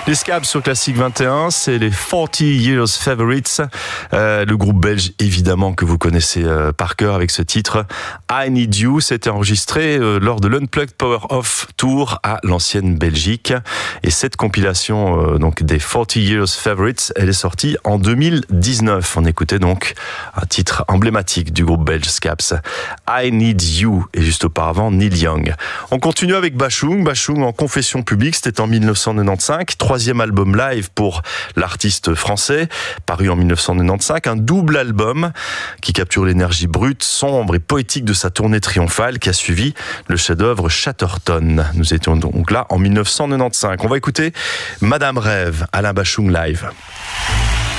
Les Scabs sur Classique 21, c'est les 40 Years Favorites. Le groupe belge, évidemment, que vous connaissez par cœur avec ce titre. I Need You, c'était enregistré lors de l'Unplugged Power Off Tour à l'ancienne Belgique. Et cette compilation donc des 40 Years Favorites, elle est sortie en 2019. On écoutait donc un titre emblématique du groupe belge Scabs. I Need You, et juste auparavant Neil Young. On continue avec Bashung. Bashung en confession publique, c'était en 1995. Troisième album live pour l'artiste français, paru en 1995. Un double album qui capture l'énergie brute, sombre et poétique de sa tournée triomphale qui a suivi le chef-d'œuvre Chatterton. Nous étions donc là en 1995. On va écouter Madame Rêve, Alain Bashung live.